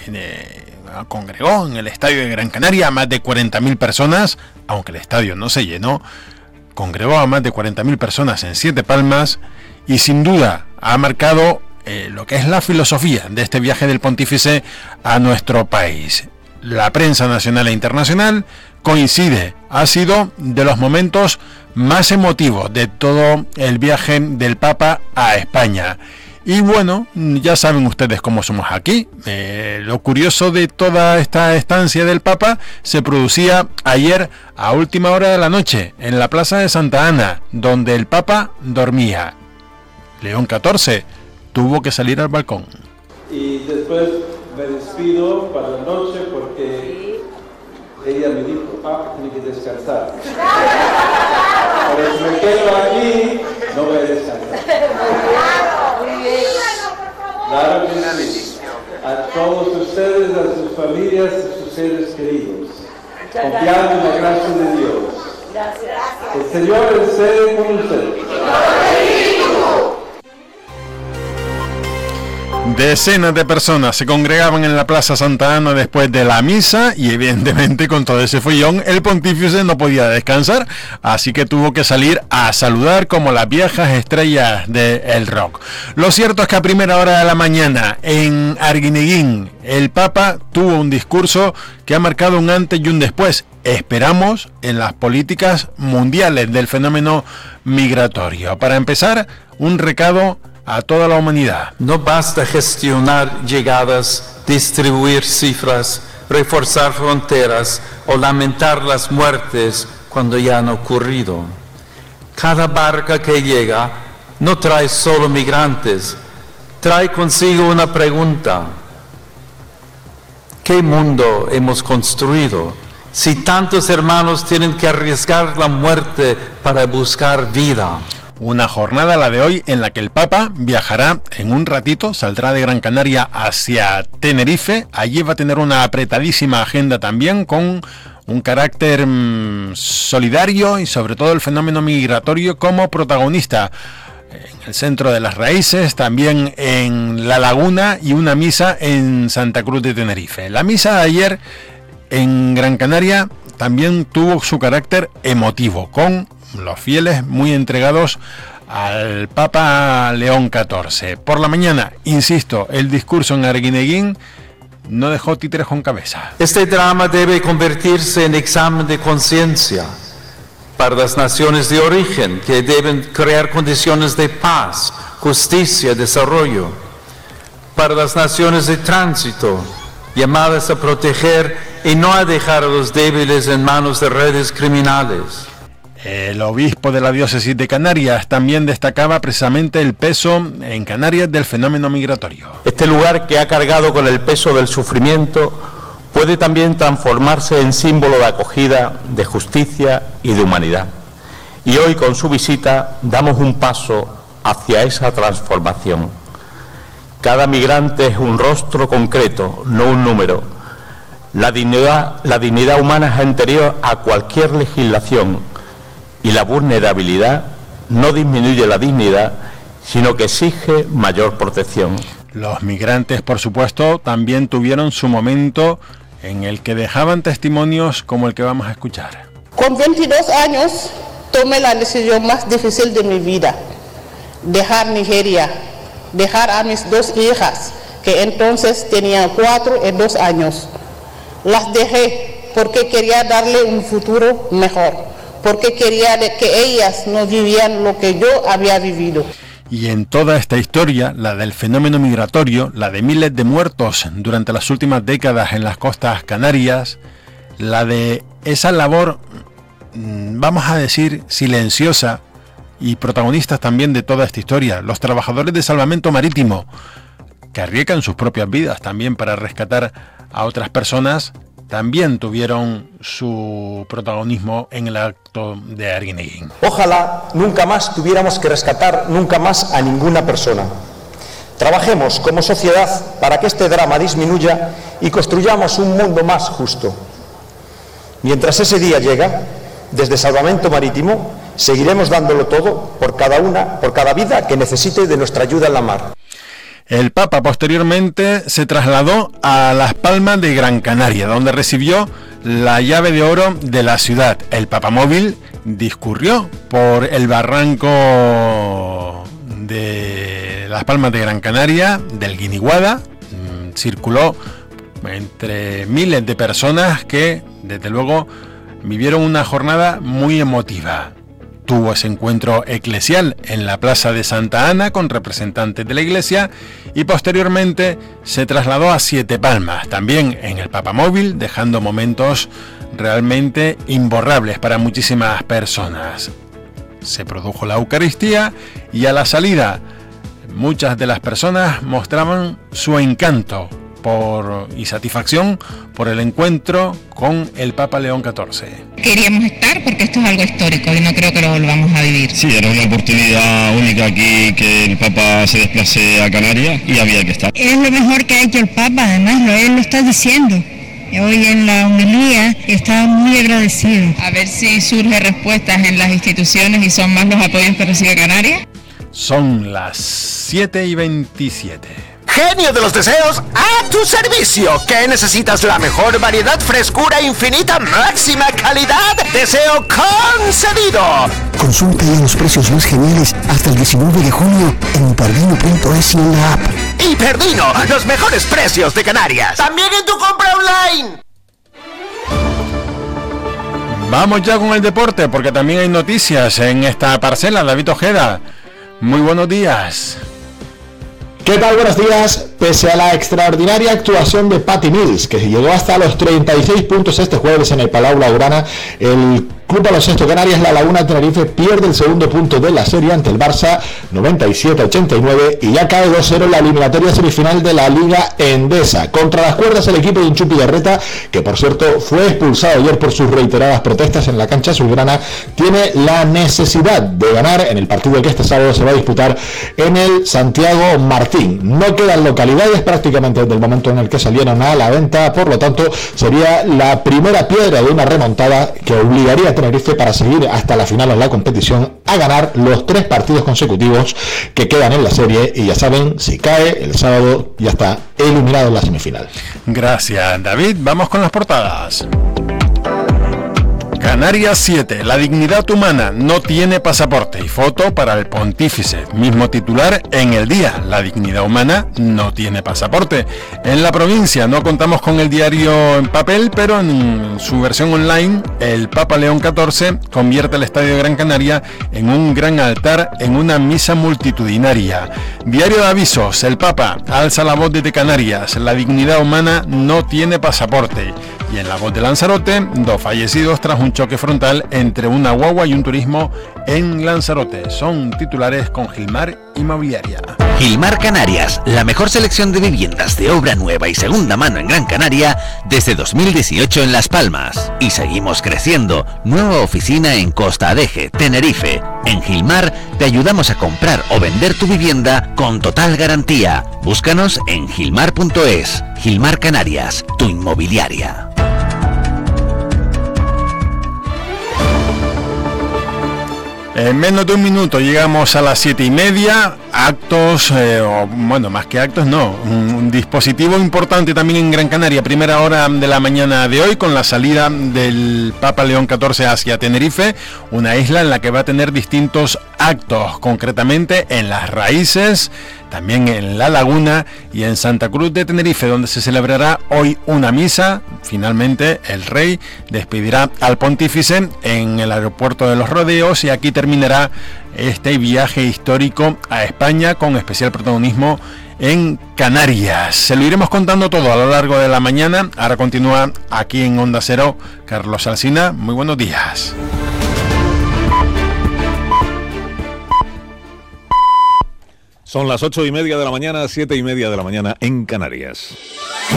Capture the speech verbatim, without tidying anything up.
eh, congregó en el estadio de Gran Canaria a más de cuarenta mil personas, aunque el estadio no se llenó. Congregó a más de cuarenta mil personas en Siete Palmas y sin duda ha marcado eh, lo que es la filosofía de este viaje del pontífice a nuestro país. La prensa nacional e internacional coincide, ha sido de los momentos más emotivos de todo el viaje del Papa a España. Y bueno, ya saben ustedes cómo somos aquí. Eh, lo curioso de toda esta estancia del Papa se producía ayer a última hora de la noche en la Plaza de Santa Ana, donde el Papa dormía. León catorce tuvo que salir al balcón. Y después me despido para la noche porque ella me dijo, ah, tiene que descansar. Pero si me quedo aquí, no voy a descansar. Claro que sí. A todos ustedes, a sus familias, a sus seres queridos. Confiando en la gracia de Dios. El Señor esté con ustedes. Decenas de personas se congregaban en la Plaza Santa Ana después de la misa y evidentemente con todo ese follón el pontífice no podía descansar, así que tuvo que salir a saludar como las viejas estrellas del rock. Lo cierto es que a primera hora de la mañana en Arguineguín el Papa tuvo un discurso que ha marcado un antes y un después, esperamos, en las políticas mundiales del fenómeno migratorio. Para empezar, un recado a toda la humanidad. No basta gestionar llegadas, distribuir cifras, reforzar fronteras o lamentar las muertes cuando ya han ocurrido. Cada barca que llega no trae solo migrantes, trae consigo una pregunta. ¿Qué mundo hemos construido si tantos hermanos tienen que arriesgar la muerte para buscar vida? Una jornada, la de hoy, en la que el Papa viajará en un ratito, saldrá de Gran Canaria hacia Tenerife. Allí va a tener una apretadísima agenda también con un carácter mmm, solidario y sobre todo el fenómeno migratorio como protagonista. En el centro de las raíces, también en La Laguna y una misa en Santa Cruz de Tenerife. La misa de ayer en Gran Canaria también tuvo su carácter emotivo, con los fieles muy entregados al Papa León catorce. Por la mañana, insisto, el discurso en Arguineguín no dejó títeres con cabeza. Este drama debe convertirse en examen de conciencia para las naciones de origen, que deben crear condiciones de paz, justicia y desarrollo. Para las naciones de tránsito, llamadas a proteger y no a dejar a los débiles en manos de redes criminales. El obispo de la diócesis de Canarias también destacaba precisamente el peso en Canarias del fenómeno migratorio. Este lugar, que ha cargado con el peso del sufrimiento, puede también transformarse en símbolo de acogida, de justicia y de humanidad. Y hoy, con su visita, damos un paso hacia esa transformación. Cada migrante es un rostro concreto, no un número. La dignidad, la dignidad humana es anterior a cualquier legislación. Y la vulnerabilidad no disminuye la dignidad, sino que exige mayor protección. Los migrantes, por supuesto, también tuvieron su momento en el que dejaban testimonios como el que vamos a escuchar. Con veintidós años tomé la decisión más difícil de mi vida, dejar Nigeria, dejar a mis dos hijas, que entonces tenían cuatro y dos años. Las dejé porque quería darle un futuro mejor, porque quería que ellas no vivían lo que yo había vivido. Y en toda esta historia, la del fenómeno migratorio, la de miles de muertos durante las últimas décadas en las costas canarias, la de esa labor, vamos a decir, silenciosa y protagonistas también de toda esta historia, los trabajadores de salvamento marítimo, que arriesgan sus propias vidas también para rescatar a otras personas, también tuvieron su protagonismo en el acto de Arguineguín. Ojalá nunca más tuviéramos que rescatar nunca más a ninguna persona. Trabajemos como sociedad para que este drama disminuya y construyamos un mundo más justo. Mientras ese día llega, desde Salvamento Marítimo seguiremos dándolo todo por cada una, por cada vida que necesite de nuestra ayuda en la mar. El Papa posteriormente se trasladó a Las Palmas de Gran Canaria, donde recibió la llave de oro de la ciudad. El papamóvil discurrió por el barranco de Las Palmas de Gran Canaria, del Guiniguada, circuló entre miles de personas que, desde luego, vivieron una jornada muy emotiva. Tuvo ese encuentro eclesial en la Plaza de Santa Ana con representantes de la Iglesia y posteriormente se trasladó a Siete Palmas, también en el papamóvil, dejando momentos realmente imborrables para muchísimas personas. Se produjo la Eucaristía y a la salida muchas de las personas mostraban su encanto por, y satisfacción por el encuentro con el Papa León catorce. Queríamos estar porque esto es algo histórico y no creo que lo volvamos a vivir. Sí, era una oportunidad única aquí que el Papa se desplace a Canarias y había que estar. Es lo mejor que ha hecho el Papa, además lo él lo está diciendo. Hoy en la homilía está muy agradecido. A ver si surge respuestas en las instituciones y son más los apoyos que recibe Canarias. Son las siete y veintisiete. Genio de los deseos, a tu servicio. ¿Qué necesitas? La mejor variedad, frescura infinita, máxima calidad. Deseo concedido. Consulta ya los precios más geniales hasta el diecinueve de junio en hiperdino punto es y en la app. Hiperdino, los mejores precios de Canarias. También en tu compra online. Vamos ya con el deporte, porque también hay noticias en esta parcela. David Ojeda, muy buenos días. ¿Qué tal? Buenos días. Pese a la extraordinaria actuación de Patty Mills, que llegó hasta los treinta y seis puntos este jueves en el Palau Blaugrana, el Club Baloncesto Canarias La Laguna Tenerife pierde el segundo punto de la serie ante el Barça, noventa y siete a ochenta y nueve, y ya cae dos cero en la eliminatoria semifinal de la Liga Endesa. Contra las cuerdas el equipo de Inchupi Garreta, que por cierto fue expulsado ayer por sus reiteradas protestas en la cancha azulgrana, tiene la necesidad de ganar en el partido que este sábado se va a disputar en el Santiago Martín. No quedan localidades prácticamente desde el momento en el que salieron a la venta, por lo tanto sería la primera piedra de una remontada que obligaría a Tenerife para seguir hasta la final de la competición a ganar los tres partidos consecutivos que quedan en la serie, y ya saben, si cae el sábado ya está eliminado en la semifinal. Gracias, David. Vamos con las portadas. Canarias siete. La dignidad humana no tiene pasaporte, y foto para el pontífice. Mismo titular en El Día. La dignidad humana no tiene pasaporte. En La Provincia no contamos con el diario en papel, pero en su versión online, el Papa León catorce convierte el Estadio de Gran Canaria en un gran altar en una misa multitudinaria. Diario de Avisos. El Papa alza la voz desde Canarias. La dignidad humana no tiene pasaporte. Y en La Voz de Lanzarote, dos fallecidos tras un choque frontal entre una guagua y un turismo en Lanzarote. Son titulares con Gilmar Inmobiliaria. Gilmar Canarias, la mejor selección de viviendas de obra nueva y segunda mano en Gran Canaria desde dos mil dieciocho en Las Palmas. Y seguimos creciendo. Nueva oficina en Costa Adeje, Tenerife. En Gilmar te ayudamos a comprar o vender tu vivienda con total garantía. Búscanos en gilmar punto es. Gilmar Canarias, tu inmobiliaria. En menos de un minuto llegamos a las siete y media. Actos, eh, o, bueno, más que actos, no. Un, un dispositivo importante también en Gran Canaria. Primera hora de la mañana de hoy, con la salida del Papa León catorce hacia Tenerife, una isla en la que va a tener distintos actos, concretamente en Las Raíces, también en La Laguna y en Santa Cruz de Tenerife, donde se celebrará hoy una misa. Finalmente, el rey despedirá al pontífice en el aeropuerto de Los Rodeos, y aquí terminará este viaje histórico a España, con especial protagonismo en Canarias. Se lo iremos contando todo a lo largo de la mañana. Ahora continúa aquí en Onda Cero Carlos Alsina. Muy buenos días. Son las ocho y media de la mañana, siete y media de la mañana en Canarias.